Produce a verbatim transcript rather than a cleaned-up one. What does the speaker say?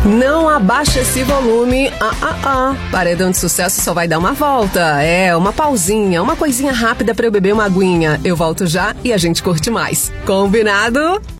Não abaixa esse volume. Ah, ah, ah. Paredão de Sucesso só vai dar uma volta. É, uma pausinha, uma coisinha rápida pra eu beber uma aguinha. Eu volto já e a gente curte mais. Combinado?